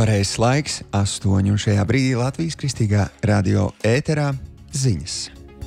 Pareizs laiks, 8, un šajā brīdī Latvijas Kristīgā radio ēterā ziņas.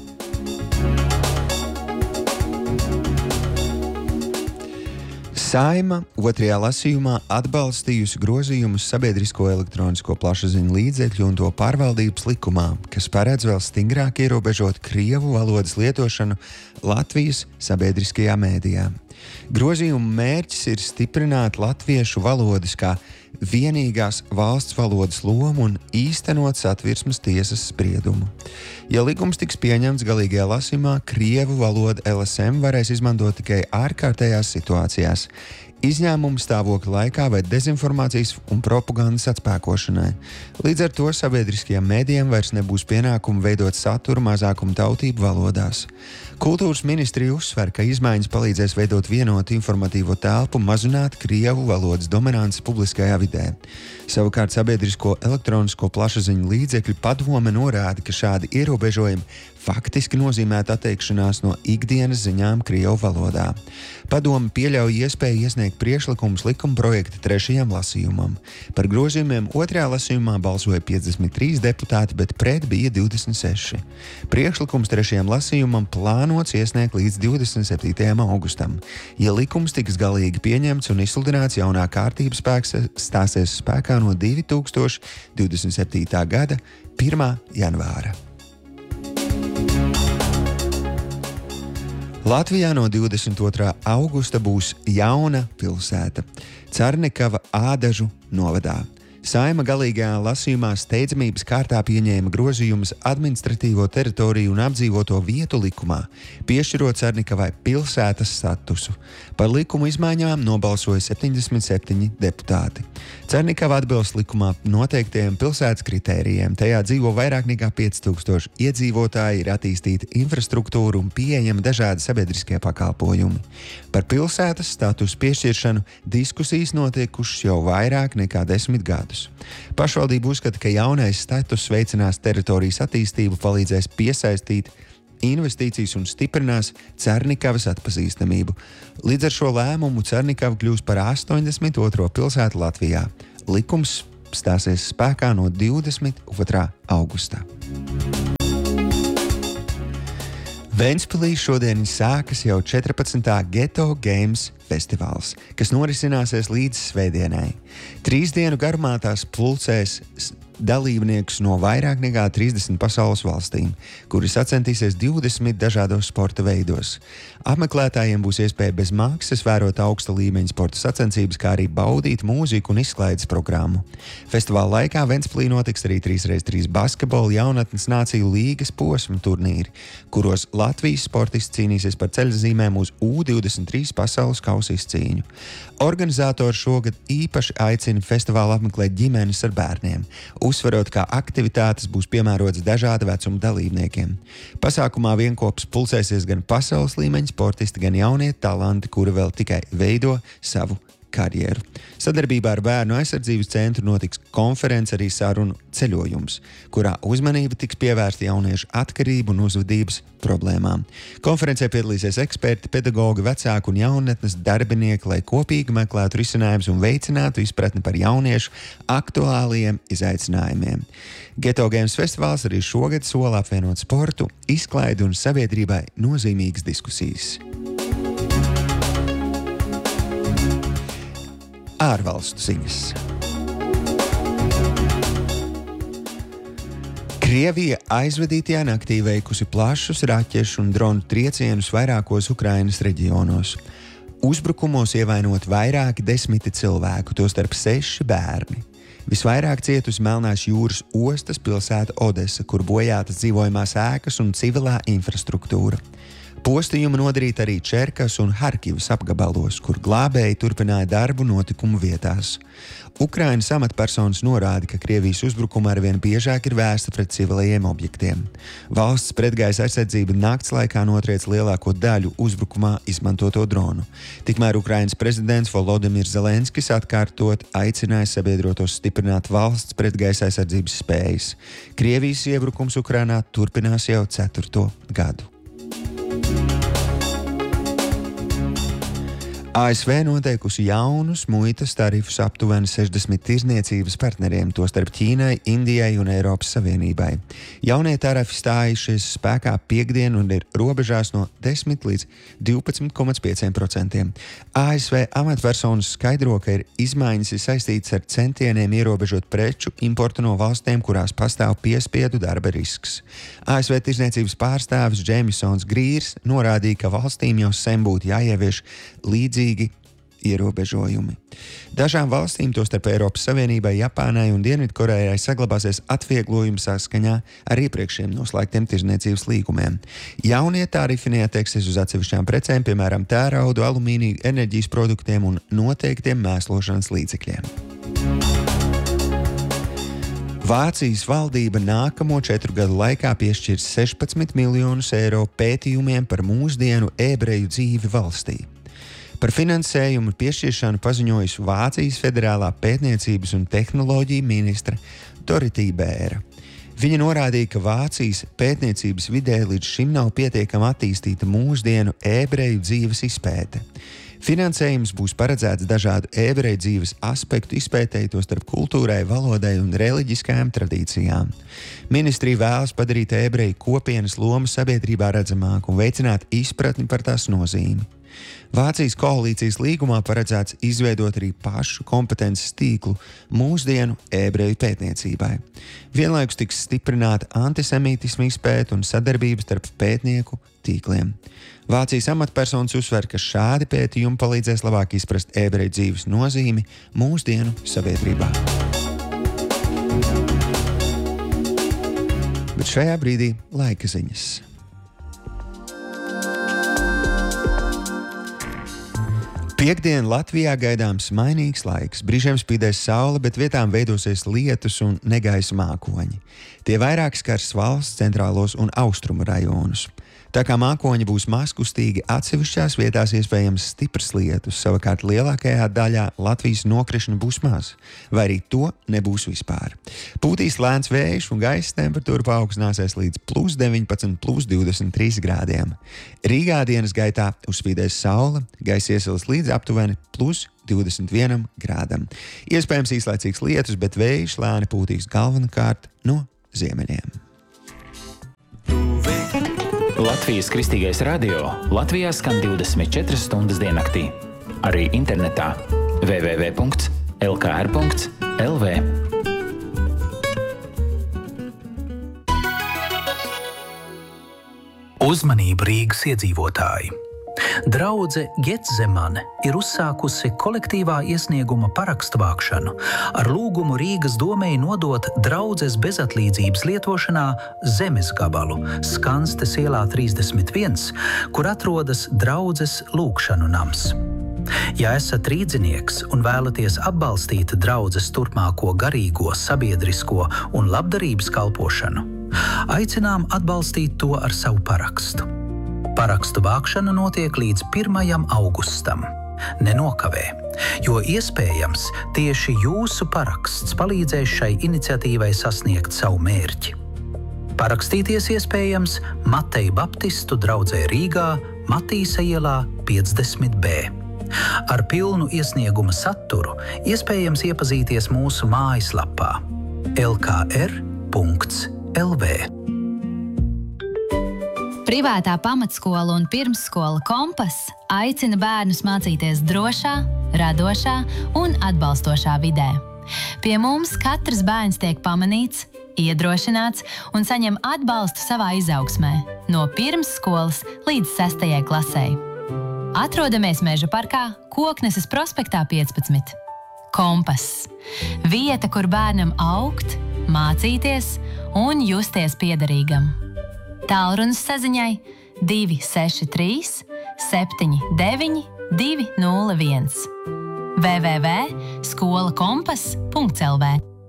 Saeima otrajā lasījumā atbalstījusi grozījumus sabiedrisko elektronisko plašsaziņu līdzekļu un to pārvaldības likumā, kas paredz vēl stingrāk ierobežot krievu valodas lietošanu Latvijas sabiedriskajā mēdījā. Grozījuma mērķis ir stiprināt latviešu valodas kā vienīgās valsts valodas lomu un īstenot Satversmes tiesas spriedumu. Ja likums tiks pieņemts galīgajā lasījumā, krievu valodu LSM varēs izmantot tikai ārkārtējās situācijās, izņēmumu stāvokļa laikā vai dezinformācijas un propagandas atspēkošanai. Līdz ar to sabiedriskajiem mēdījiem vairs nebūs pienākumu veidot saturu mazākumu tautību valodās. Kultūras ministrija uzsver, ka izmaiņas palīdzēs veidot vienotu informatīvo telpu, mazināt krievu valodas dominanci publiskajā vidē. Savukārt sabiedrisko elektronisko plašsaziņu līdzekļu padome norāda, ka šādi ierobežojumi faktiski nozīmētu atteikšanās no ikdienas ziņām krievu valodā. Padome pieļauj iespēju iesniegt priekšlikumus likuma projekta 3. lasījumam. Par grozījumiem 2. lasījumā balsoja 53 deputāti, bet pret bija 26. Priekšlikums 3. lasījumam plānots iesniegt līdz 27. augustam. Ja likums tiks galīgi pieņemts un izsludināts, jaunā kārtības spēks stāsies spēkā no 2027. gada 1. janvāra. Latvijā no 22. augusta būs jauna pilsēta – Carnikava Ādažu novadā. Saeima galīgajā lasījumā steidzamības kārtā pieņēma grozījumus administratīvo teritoriju un apdzīvoto vietu likumā, piešķirot Carnikavai pilsētas statusu. Par likumu izmaiņām nobalsoja 77 deputāti. Carnikava atbilst likumā noteiktajiem pilsētas kritērijiem. Tajā dzīvo vairāk nekā 5000 iedzīvotāji, ir attīstīta infrastruktūra un pieejami dažādi sabiedriskie pakalpojumi. Par pilsētas statusu piešķiršanu diskusijas notiekušas jau vairāk nekā 10 gadus. Pašvaldība uzskata, ka jaunais status veicinās teritorijas attīstību, palīdzēs piesaistīt investīcijas un stiprinās Carnikavas atpazīstamību. Līdz ar šo lēmumu Carnikava kļūs par 82. pilsētu Latvijā. Likums stāsies spēkā no 22. augusta. Ventspilī šodien sākas jau 14. Ghetto Games festivāls, kas norisināsies līdz svētdienai. 3 dienu garumā tās pulcēs dalībniekus no vairāk nekā 30 pasaules valstīm, kuri sacensties 20 dažādos sporta veidos. Apmeklētājiem būs iespēja bez maksas vērot augsta līmeņa sporta sacensības, kā arī baudīt mūziku un izklaides programmu. Festivāla laikā Ventspilī notiks arī 3x3 basketbola jaunatnes nāciju līgas posma turnīri, kuros Latvijas sportisti cīnīsies par ceļzīmēm uz U23 pasaules kausa izcīņu. Organizatori šogad īpaši aicina festivālu apmeklēt ģimenes ar bērniem, uzsverot, kā aktivitātes būs piemērotas dažāda vecuma dalībniekiem. Pasākumā vienopus pulcēsies gan pasaules līmeņa sportisti, gan jaunie talanti, kuri vēl tikai veido savu karjeru. Sadarbībā ar Bērnu aizsardzības centru notiks konference, arī sarunu ceļojums, kurā uzmanība tiks pievērsta jauniešu atkarību un uzvedības problēmām. Konferencē piedalīsies eksperti, pedagogi, vecāki un jaunatnes darbinieki, lai kopīgi meklētu risinājumus un veicinātu izpratni par jauniešu aktuāliem izaicinājumiem. Ghetto Games festivāls arī šogad sola apvienot sportu, izklaidi un sabiedrībai nozīmīgas diskusijas. Ārvalstu ziņas. Krievija aizvadītajā naktī veikusi plašus raķešu un dronu triecienus vairākos Ukrainas reģionos. Uzbrukumos ievainot vairāki 10 cilvēku, tostarp 6 bērni. Visvairāk cietusi Melnās jūras ostas pilsēta Odesa, kur bojātas dzīvojamās ēkas un civilā infrastruktūra. Postījumi nodarīti arī Čerkas un Harkivas apgabalos, kur glābēji turpināja darbu notikumu vietās. Ukrainas amatpersonas norāda, ka Krievijas uzbrukuma arvien biežāk ir vērsta pret civilajiem objektiem. Valsts pretgaisa aizsardzība nakts laikā notriec lielāko daļu uzbrukumā izmantoto dronu. Tikmēr Ukrainas prezidents Volodimirs Zelenskis atkārtot aicināja sabiedrotos stiprināt valsts pretgaisa aizsardzības spējas. Krievijas iebrukums Ukrainā turpinās jau 4. gadu. ASV noteikusi jaunus muitas tarifus aptuveni 60 tirzniecības partneriem, tostarp Ķīnai, Indijai un Eiropas Savienībai. Jaunie tarifi stājušies spēkā piektdien un ir robežās no 10 līdz 12,5%. ASV amatpersonas skaidro, ka ir izmaiņas saistītas ar centieniem ierobežot preču importu no valstīm, kurās pastāv piespiedu darba risks. ASV tirzniecības pārstāvis Džeimsons Grīrs norādīja, ka valstīm jau sen būtu jāievieš līdzīgi ierobežojumi. Dažām valstīm, tostarp Eiropas Savienībai, Japānai un Dienvidkorejai, saglabāsies atvieglojumi saskaņā ar iepriekšējiem noslēgtiem tirzniecības līgumiem. Jaunie tarifi neattieksies uz atsevišķām precēm, piemēram, tērauda, alumīnija, enerģijas produktiem un noteiktiem mēslošanas līdzekļiem. Vācijas valdība nākamo 4 gadu laikā piešķirs 16 miljonus eiro pētījumiem par mūsdienu ebreju dzīvi valstī. Par finansējumu piešķiršanu paziņojusi Vācijas federālā pētniecības un tehnoloģija ministre Dorotī Bēra. Viņa norādīja, ka Vācijas pētniecības vidē līdz šim nav pietiekami attīstīta mūsdienu ebreju dzīves izpēte. Finansējums būs paredzēts dažādu ebreju dzīves aspektu izpētēji, tostarp kultūrai, valodai un reliģiskajām tradīcijām. Ministrija vēlas padarīt ebreju kopienas lomu sabiedrībā redzamāku un veicināt izpratni par tās nozīmi. Vācijas koalīcijas līgumā paredzēts izveidot arī pašu kompetences tīklu mūsdienu ebreju pētniecībai. Vienlaikus tiks stiprināta antisemītisma izpēte un sadarbības starp pētnieku tīkliem. Vācijas amatpersonas uzsver, ka šādi pētījumi palīdzēs labāk izprast ebreju dzīves nozīmi mūsdienu sabiedrībā. Bet šajā brīdī laika ziņas. Piektdien Latvijā gaidāms mainīgs laiks. Brīžiem spīdēs saule, bet vietām veidosies lietus un negaisa mākoņi. Tie vairāk skars valsts centrālos un austrumu rajonus. Tā kā mākoņi būs mazkustīgi, atsevišķās vietās iespējams stiprs lietus, savukārt lielākajā daļā Latvijas nokrišņu būs maz, vai arī to nebūs vispār. Pūtīs lēns vējš un gaisa temperatūra paaugstināsies līdz +19, +23 grādiem. Rīgā dienas gaitā uzspīdēs saule, gaisa iesils līdz aptuveni +21 grādam. Iespējams īslaicīgs lietus, bet vējš lēni pūtīs galvenokārt no ziemeļiem. Latvijas Kristīgais radio Latvijā skan 24 stundas diennaktī. Arī internetā www.lkr.lv. Uzmanību Rīgas iedzīvotāji! Draudze Getsemane ir uzsākusi kolektīvā iesnieguma parakstu vākšanu ar lūgumu Rīgas domei nodot draudzes bezatlīdzības lietošanā zemes gabalu Skanstes ielā 31, kur atrodas draudzes lūgšanu nams. Ja esat rīdzinieks un vēlaties atbalstīt draudzes turpmāko garīgo, sabiedrisko un labdarības kalpošanu, aicinām atbalstīt to ar savu parakstu. Parakstu vākšana notiek līdz 1. augustam. Nenokavē, jo iespējams tieši jūsu paraksts palīdzēs šai iniciatīvai sasniegt savu mērķi. Parakstīties iespējams Mateja Baptistu draudzē Rīgā, Matīsa ielā 50B. Ar pilnu iesnieguma saturu iespējams iepazīties mūsu mājaslapā lkr.lv. Privātā pamatskola un pirmsskola Kompass aicina bērnus mācīties drošā, radošā un atbalstošā vidē. Pie mums katrs bērns tiek pamanīts, iedrošināts un saņem atbalstu savā izaugsmē, no pirmsskolas līdz 6. klasei. Atrodamies Meža parkā, Kokneses prospektā 15. Kompass. Vieta, kur bērnam augt, mācīties un justies piederīgam. Tālrunis saziņai 263 79 201 www.skolakompass.lv.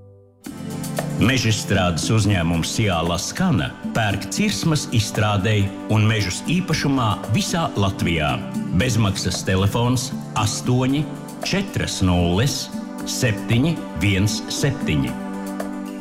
Mežstrādes uzņēmums Ciāla Skana pērk cirsmas izstrādei un mežus īpašumā visā Latvijā. Bezmaksas telefons 8 40 717.